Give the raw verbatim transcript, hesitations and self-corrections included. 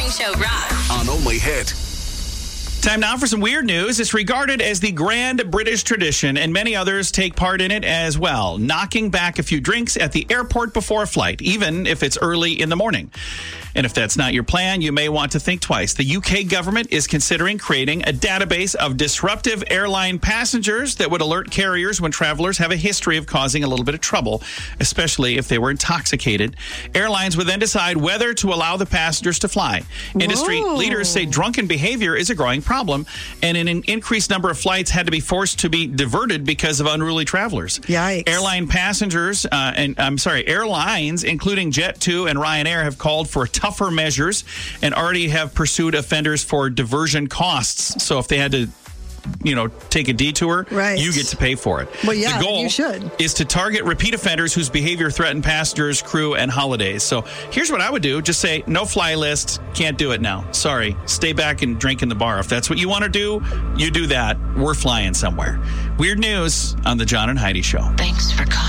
Morning Show rocks. On Only Hit. Time now for some weird news. It's regarded as the grand British tradition, and many others take part in it as well, knocking back a few drinks at the airport before a flight, even if it's early in the morning. And if that's not your plan, you may want to think twice. The U K government is considering creating a database of disruptive airline passengers that would alert carriers when travelers have a history of causing a little bit of trouble, especially if they were intoxicated. Airlines would then decide whether to allow the passengers to fly. Industry Whoa. leaders say drunken behavior is a growing problem, and an increased number of flights had to be forced to be diverted because of unruly travelers. Yikes. Airline passengers, uh, and I'm sorry, airlines, including Jet two and Ryanair, have called for tougher measures and already have pursued offenders for diversion costs. So if they had to, you know, take a detour, Right. you get to pay for it. Well, yeah, the goal you should. is to target repeat offenders whose behavior threaten passengers, crew, and holidays. So here's what I would do. Just say, no fly list, can't do it now. Sorry, stay back and drink in the bar. If that's what you want to do, you do that. We're flying somewhere. Weird news on the John and Heidi Show. Thanks for calling.